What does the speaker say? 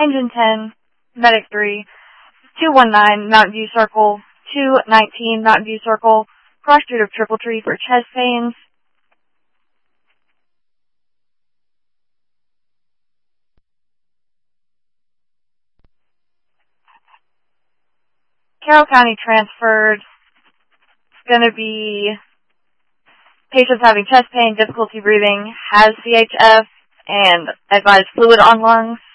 Engine 10, Medic 3, 219 Mountain View Circle, 219 Mountain View Circle, cross street of Triple Tree for chest pains. Carroll County transferred. It's going to be patients having chest pain, difficulty breathing, has CHF, and advised fluid on lungs.